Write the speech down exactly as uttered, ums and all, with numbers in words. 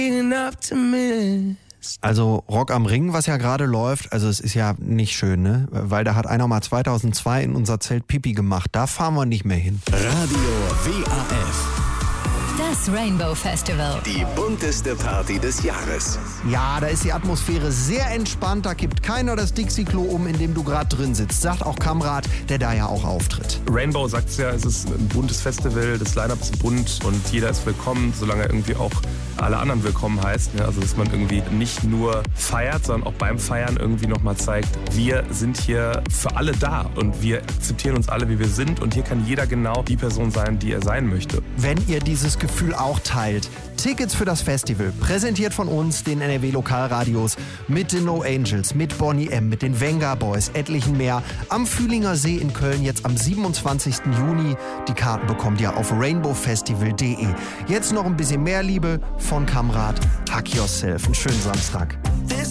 Also Rock am Ring, was ja gerade läuft, also es ist ja nicht schön, ne? Weil da hat einer mal zweitausendzwei in unser Zelt Pipi gemacht. Da fahren wir nicht mehr hin. Radio W A F. Das Rainbow Festival. Die bunteste Party des Jahres. Ja, da ist die Atmosphäre sehr entspannt. Da kippt keiner das Dixie-Klo um, in dem du gerade drin sitzt. Sagt auch Kamrat, der da ja auch auftritt. Rainbow sagt es ja, es ist ein buntes Festival, das Line-Up ist bunt und jeder ist willkommen, solange er irgendwie auch alle anderen willkommen heißt. Ja, also dass man irgendwie nicht nur feiert, sondern auch beim Feiern irgendwie nochmal zeigt, wir sind hier für alle da und wir akzeptieren uns alle, wie wir sind und hier kann jeder genau die Person sein, die er sein möchte. Wenn ihr dieses Gefühl auch teilt, Tickets für das Festival, präsentiert von uns, den N R W-Lokalradios, mit den No Angels, mit Bonnie M., mit den Venga Boys, etlichen mehr, am Fühlinger See in Köln jetzt am siebenundzwanzigsten Juni. Die Karten bekommt ihr auf rainbow festival punkt de. Jetzt noch ein bisschen mehr Liebe von Kamrat. Hack yourself. Einen schönen Samstag.